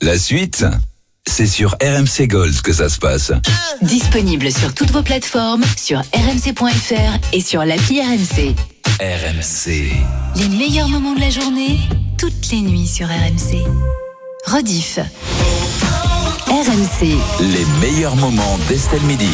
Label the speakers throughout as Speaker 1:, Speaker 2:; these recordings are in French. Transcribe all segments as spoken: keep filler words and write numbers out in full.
Speaker 1: La suite, c'est sur R M C Gold que ça se passe.
Speaker 2: Disponible sur toutes vos plateformes, sur r m c point f r et sur l'appli R M C.
Speaker 1: R M C.
Speaker 2: Les meilleurs moments de la journée, toutes les nuits sur R M C. Rediff. R M C.
Speaker 1: Les meilleurs moments d'Estelle Midi.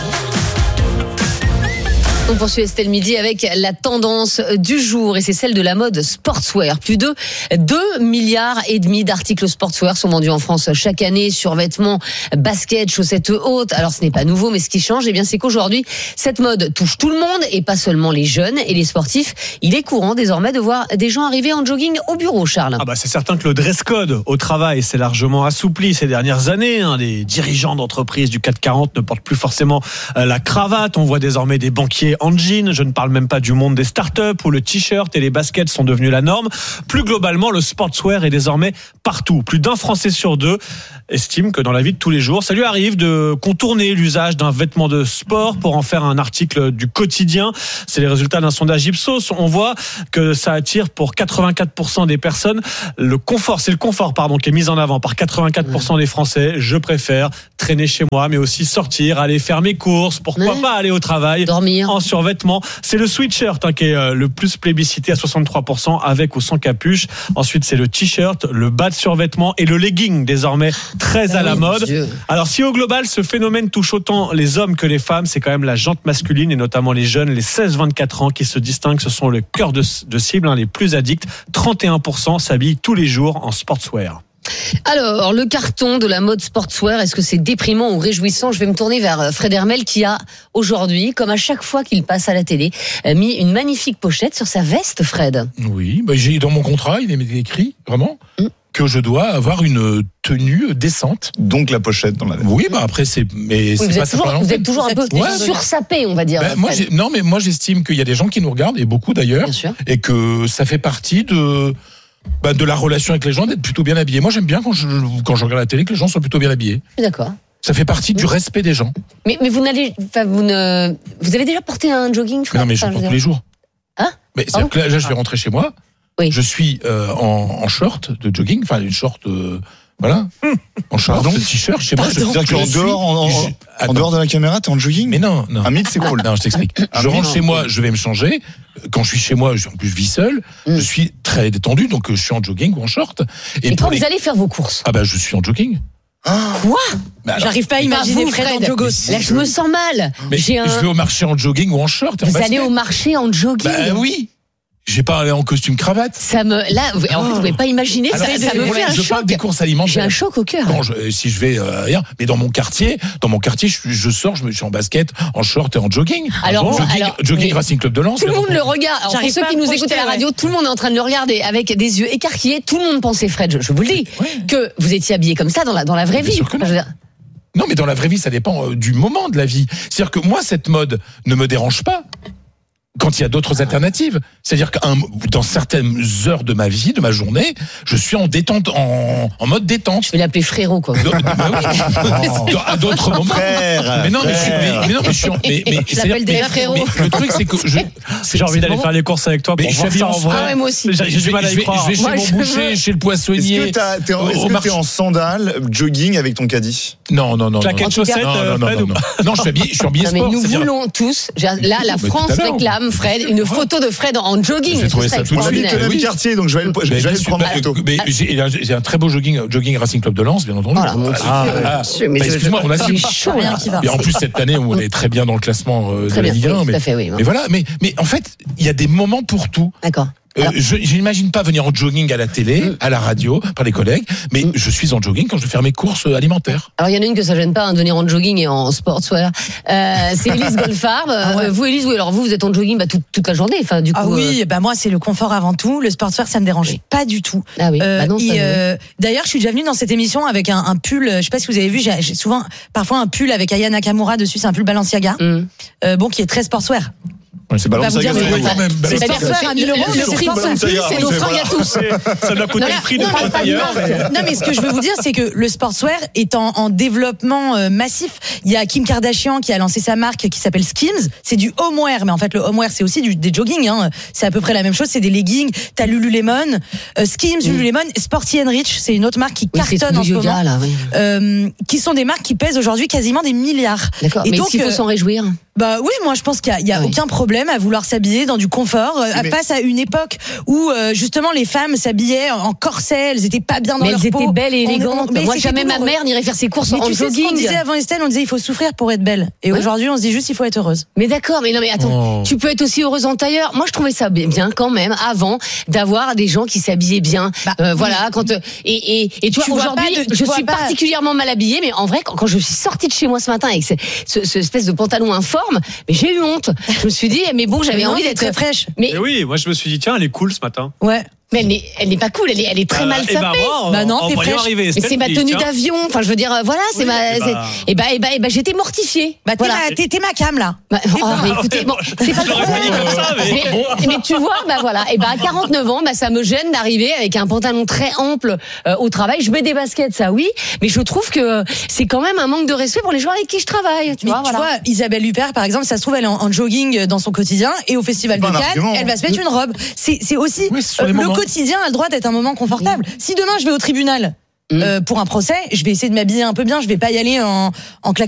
Speaker 3: On poursuit Estelle Midi avec la tendance du jour et c'est celle de la mode sportswear. Plus de deux milliards et demi d'articles sportswear sont vendus en France chaque année. Survêtements, baskets, chaussettes hautes. Alors ce n'est pas nouveau, mais ce qui change, eh bien, c'est qu'aujourd'hui, cette mode touche tout le monde et pas seulement les jeunes et les sportifs. Il est courant désormais de voir des gens arriver en jogging au bureau, Charles.
Speaker 4: Ah bah c'est certain que le dress code au travail s'est largement assoupli ces dernières années. Hein. Les dirigeants d'entreprises du C A C quarante ne portent plus forcément la cravate. On voit désormais des banquiers en jean, je ne parle même pas du monde des startups où le t-shirt et les baskets sont devenus la norme. Plus globalement, le sportswear est désormais partout. Plus d'un Français sur deux estime que dans la vie de tous les jours, ça lui arrive de contourner l'usage d'un vêtement de sport pour en faire un article du quotidien. C'est les résultats d'un sondage Ipsos. On voit que ça attire pour quatre-vingt-quatre pour cent des personnes le confort. C'est le confort, pardon, qui est mis en avant par quatre-vingt-quatre pour cent des Français. Je préfère traîner chez moi, mais aussi sortir, aller faire mes courses. Pourquoi ouais. pas aller au travail,
Speaker 3: dormir
Speaker 4: en survêtement. C'est le sweatshirt hein, qui est le plus plébiscité à soixante-trois pour cent avec ou sans capuche. Ensuite, c'est le t-shirt, le bas de survêtement et le legging désormais très à la mode. Dieu. Alors si au global ce phénomène touche autant les hommes que les femmes, c'est quand même la jante masculine et notamment les jeunes, les seize vingt-quatre ans qui se distinguent. Ce sont le cœur de, de cible, hein, les plus addicts. trente et un pour cent s'habillent tous les jours en sportswear.
Speaker 3: Alors, le carton de la mode sportswear, est-ce que c'est déprimant ou réjouissant ? Je vais me tourner vers Fred Hermel qui a aujourd'hui, comme à chaque fois qu'il passe à la télé, mis une magnifique pochette sur sa veste, Fred.
Speaker 5: Oui, bah j'ai dans mon contrat, il est écrit vraiment mm. que je dois avoir une tenue décente.
Speaker 6: Donc la pochette dans la veste.
Speaker 5: Oui, bah après c'est mais
Speaker 3: oui,
Speaker 5: c'est
Speaker 3: vous,
Speaker 5: pas
Speaker 3: êtes toujours, vous êtes toujours un peu ouais. sursapé, on va dire.
Speaker 5: Bah, moi, j'ai, non, mais moi j'estime qu'il y a des gens qui nous regardent et beaucoup d'ailleurs, et que ça fait partie de Bah de la relation avec les gens, d'être plutôt bien habillé. Moi, j'aime bien quand je, quand je regarde la télé que les gens soient plutôt bien habillés.
Speaker 3: D'accord.
Speaker 5: Ça fait partie oui. du respect des gens.
Speaker 3: Mais, mais vous n'allez, enfin, vous ne, vous avez déjà porté un jogging, Fred ?
Speaker 5: Non, mais je le porte tous les jours.
Speaker 3: Hein ?
Speaker 5: Mais c'est que là, là, je vais rentrer chez moi. Oui. Je suis euh, en, en short de jogging, enfin une short. Euh, Voilà. En short, de t-shirt, je sais pas.
Speaker 6: C'est-à-dire qu'en dehors, en, en, en dehors de la caméra, t'es en jogging.
Speaker 5: Mais non, non.
Speaker 6: Un mythe, c'est cool.
Speaker 5: Non, je t'explique. Je rentre non. chez moi, je vais me changer. Quand je suis chez moi, en plus je vis seul, mm. je suis très détendu, donc je suis en jogging ou en short.
Speaker 3: Et, Et quand les... vous allez faire vos courses ?
Speaker 5: Ah bah je suis en jogging.
Speaker 3: Ah. Quoi
Speaker 7: bah alors, j'arrive pas à imaginer vous, Fred, Fred en jogos.
Speaker 3: Là, je me sens mal.
Speaker 5: Mais J'ai un... je vais au marché en jogging ou en short.
Speaker 3: Vous allez au marché en jogging ?
Speaker 5: Bah oui. J'ai pas allé en costume cravate.
Speaker 3: Ça me, là, en fait, vous pouvez pas imaginer. Alors, ça, ça me fait un
Speaker 5: je
Speaker 3: choc.
Speaker 5: parle des courses alimentaires.
Speaker 3: J'ai un choc au cœur.
Speaker 5: Bon, je, si je vais euh, ailleurs, mais dans mon quartier, dans mon quartier, je, je sors, je me suis en basket, en short et en jogging.
Speaker 3: Alors,
Speaker 5: bon, jogging,
Speaker 3: alors
Speaker 5: jogging Racing Club de Lens.
Speaker 3: Tout le monde le regarde. Alors, pour ceux qui nous écoutent à la radio, ouais. tout le monde est en train de le regarder avec des yeux écarquillés. Tout le monde pensait, Fred, je, je vous le dis, ouais. que vous étiez habillé comme ça dans la dans la vraie
Speaker 5: bien
Speaker 3: vie.
Speaker 5: Sûr que non. non, mais dans la vraie vie, ça dépend euh, du moment de la vie. C'est-à-dire que moi, cette mode ne me dérange pas. Quand il y a d'autres alternatives, c'est-à-dire que dans certaines heures de ma vie, de ma journée, je suis en détente, en, en mode détente.
Speaker 3: Je vais l'appeler frérot, quoi.
Speaker 5: Do, bah oui. À d'autres moments.
Speaker 6: Frère,
Speaker 5: mais non, mais je suis, mais, mais non, mais je suis, mais, mais
Speaker 3: je l'appelle des frérot.
Speaker 5: Mais le truc, c'est que je,
Speaker 4: c'est, j'ai envie d'aller faire les courses avec toi pour voir ça en vrai.
Speaker 3: Ah ouais, moi aussi.
Speaker 4: J'ai, j'ai du mal à y croire.
Speaker 5: Je vais chez
Speaker 3: moi,
Speaker 5: mon boucher, chez le poissonnier.
Speaker 6: Est-ce que t'as, t'es, en, est-ce que t'es en sandales, jogging avec ton caddie ?
Speaker 5: Non, non, non.
Speaker 4: Claquette chaussettes, Fred ?
Speaker 5: Non, je suis habillé, je suis habillé sport.
Speaker 3: Mais nous voulons tous. Là, la France réclame, Fred, une photo de Fred en jogging.
Speaker 5: J'ai trouvé ça tout de suite.
Speaker 6: Je suis quartier, donc je vais aller le, je vais aller le prendre plutôt.
Speaker 5: Mais j'ai, j'ai un très beau jogging, jogging Racing Club de Lens, bien entendu.
Speaker 3: Voilà, mon
Speaker 5: ah, ah,
Speaker 3: mais
Speaker 5: bah, excuse-moi, on a
Speaker 3: dit chaud là.
Speaker 5: Et en plus cette année, on est très bien dans le classement euh, de la Ligue un.
Speaker 3: Mais, tout à fait, oui,
Speaker 5: mais voilà, mais mais en fait, il y a des moments pour tout.
Speaker 3: D'accord.
Speaker 5: Euh, je, je n'imagine pas venir en jogging à la télé, mmh. à la radio, par les collègues, mais mmh. je suis en jogging quand je vais faire mes courses alimentaires.
Speaker 3: Alors il y en a une que ça gêne pas, hein, de venir en jogging et en sportswear. Euh, c'est Élise Goldfarb. Ah ouais. euh, vous, Élise, oui, alors vous, vous êtes en jogging bah, toute, toute la journée. Enfin, du coup,
Speaker 7: ah oui,
Speaker 3: euh...
Speaker 7: bah moi c'est le confort avant tout. Le sportswear, ça me dérange oui. pas du tout.
Speaker 3: Ah oui.
Speaker 7: Euh,
Speaker 3: bah non,
Speaker 7: et, euh, d'ailleurs, je suis déjà venue dans cette émission avec un, un pull. Je sais pas si vous avez vu, j'ai, j'ai souvent, parfois un pull avec Aya Nakamura dessus. C'est un pull Balenciaga, mmh. euh, bon, qui est très sportswear.
Speaker 6: C'est
Speaker 7: va
Speaker 6: Balenciaga,
Speaker 7: vous dire,
Speaker 6: c'est
Speaker 7: mais
Speaker 6: pas
Speaker 5: quand même.
Speaker 7: C'est
Speaker 3: Mais
Speaker 7: pas
Speaker 3: d'accord,
Speaker 7: faire un mille euros,
Speaker 3: le
Speaker 7: mais
Speaker 3: prix
Speaker 7: c'est
Speaker 3: de
Speaker 7: pas
Speaker 3: son
Speaker 7: ça.
Speaker 3: pull, c'est nos
Speaker 6: c'est
Speaker 3: fringues à tous.
Speaker 4: Ça doit coûter
Speaker 3: Non,
Speaker 4: le prix de
Speaker 3: non,
Speaker 4: prendre
Speaker 3: pas de
Speaker 4: ailleurs.
Speaker 3: marque.
Speaker 7: Non, mais ce que je veux vous dire, c'est que le sportswear est en, en développement euh, massif. Il y a Kim Kardashian qui a lancé sa marque qui s'appelle Skims. C'est du homeware, mais en fait, le homeware, c'est aussi du, des jogging. Hein. C'est à peu près la même chose. C'est des leggings. T'as Lululemon, euh, Skims,
Speaker 3: Mm.
Speaker 7: Lululemon, Sporty and Rich. C'est une autre marque qui
Speaker 3: Oui, c'est
Speaker 7: cartonne
Speaker 3: tout
Speaker 7: en
Speaker 3: du
Speaker 7: ce
Speaker 3: yoga,
Speaker 7: moment.
Speaker 3: là, oui.
Speaker 7: Euh, qui sont des marques qui pèsent aujourd'hui quasiment des milliards.
Speaker 3: D'accord.
Speaker 7: Et
Speaker 3: Mais
Speaker 7: donc,
Speaker 3: est-ce qu'il faut
Speaker 7: euh,
Speaker 3: s'en réjouir?
Speaker 7: Bah oui, moi je pense qu'il y a, il y a
Speaker 3: Ah oui.
Speaker 7: aucun problème à vouloir s'habiller dans du confort euh,
Speaker 6: Mais-
Speaker 7: face à une époque où euh, justement les femmes s'habillaient en corset, elles étaient pas bien dans
Speaker 3: Mais
Speaker 7: leur
Speaker 3: elles
Speaker 7: peau.
Speaker 3: étaient belles et
Speaker 7: On- on-
Speaker 3: élégantes.
Speaker 7: mais
Speaker 3: Moi,
Speaker 7: c'était
Speaker 3: jamais ma
Speaker 7: douloureux.
Speaker 3: mère n'irait faire ses courses
Speaker 7: Mais
Speaker 3: en
Speaker 7: tu sais ce qu'on
Speaker 3: jogging.
Speaker 7: disait avant Estelle, on disait il faut souffrir pour être belle. Et
Speaker 3: Ouais.
Speaker 7: aujourd'hui on se dit juste il faut être heureuse.
Speaker 3: Mais d'accord, mais non, mais attends,
Speaker 5: Oh.
Speaker 3: tu peux être aussi heureuse en tailleur. Moi, je trouvais ça bien quand même avant d'avoir des gens qui s'habillaient bien.
Speaker 7: Bah,
Speaker 3: Euh,
Speaker 7: oui.
Speaker 3: Voilà, quand euh, et et et tu vois
Speaker 7: Tu vois
Speaker 3: aujourd'hui,
Speaker 7: pas de- tu
Speaker 3: je
Speaker 7: vois
Speaker 3: suis
Speaker 7: pas-
Speaker 3: particulièrement mal habillée, mais en vrai, quand, quand je suis sortie de chez moi ce matin avec ce, ce, ce espèce de pantalon informe, mais j'ai eu honte. Je me suis dit, mais bon, j'avais
Speaker 7: Non,
Speaker 3: envie
Speaker 7: c'est
Speaker 3: d'être
Speaker 7: très fraîche.
Speaker 3: Mais,
Speaker 4: Et oui, moi je me suis dit, tiens, elle est cool ce matin.
Speaker 7: Ouais.
Speaker 3: mais elle n'est elle n'est pas cool, elle est, elle est très
Speaker 4: Euh,
Speaker 3: mal
Speaker 4: eh
Speaker 3: sapée.
Speaker 4: ben, moi, en-
Speaker 7: Bah non,
Speaker 4: en
Speaker 7: t'es
Speaker 4: voyant
Speaker 7: fraîche.
Speaker 4: arriver
Speaker 3: Mais
Speaker 4: Estelle,
Speaker 3: c'est ma
Speaker 4: je me dis,
Speaker 3: tenue
Speaker 4: tiens,
Speaker 3: d'avion. Enfin, je veux dire, euh, voilà, c'est
Speaker 4: Oui,
Speaker 3: ma.
Speaker 4: eh
Speaker 3: c'est-
Speaker 4: ben.
Speaker 3: Et bah, et bah, et bah, j'étais mortifiée.
Speaker 7: Bah t'es
Speaker 3: Voilà.
Speaker 7: ma, t'es, t'es ma cam là.
Speaker 3: Bah, oh, mais écoutez, bon, c'est pas
Speaker 4: Je
Speaker 3: le
Speaker 4: l'aurais pas dit
Speaker 3: problème.
Speaker 4: comme ça, mais
Speaker 3: Mais, mais tu vois, bah voilà, et bah à quarante-neuf ans, bah ça me gêne d'arriver avec un pantalon très ample euh, au travail. Je mets des baskets, ça oui, mais je trouve que c'est quand même un manque de respect pour les gens avec qui je travaille. Tu
Speaker 7: Mais
Speaker 3: vois,
Speaker 7: tu
Speaker 3: voilà.
Speaker 7: vois, Isabelle Huppert, par exemple, ça se trouve, elle est en, en jogging dans son quotidien et au Festival
Speaker 6: C'est
Speaker 7: de
Speaker 6: pas un
Speaker 7: Cannes,
Speaker 6: argument.
Speaker 7: elle va se mettre une robe. C'est, c'est aussi,
Speaker 5: Oui, ce sont
Speaker 7: euh,
Speaker 5: les
Speaker 7: le
Speaker 5: moments.
Speaker 7: quotidien a le droit d'être un moment confortable. Si demain je vais au tribunal,
Speaker 3: Mm.
Speaker 7: euh, pour un procès, je vais essayer de m'habiller un peu bien, je vais pas y aller en, en claquant